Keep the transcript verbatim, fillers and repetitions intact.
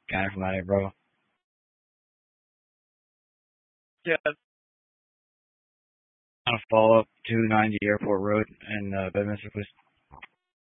Guy from that, bro. Yeah. On a follow up two ninety Airport Road in uh, Bedminster, please.